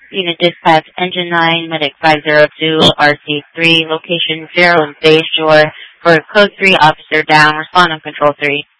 Unit Dispatch, Engine 9, Medic 502, RC3, location 0 in Bay Shore. For Code 3, Officer down, respond on Control 3.